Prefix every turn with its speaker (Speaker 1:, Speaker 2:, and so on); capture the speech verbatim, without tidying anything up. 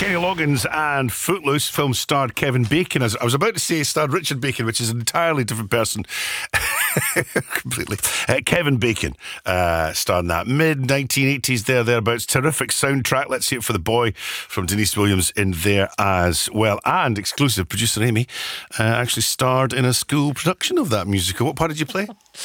Speaker 1: Kenny Loggins and Footloose. Film starred Kevin Bacon. As I was about to say, starred Richard Bacon, which is an entirely different person. Completely. Uh, Kevin Bacon uh, starred in that. mid nineteen eighties, there, thereabouts. Terrific soundtrack. Let's See It for the Boy from Denise Williams in there as well. And exclusive, producer Amy uh, actually starred in a school production of that musical. What part did you play?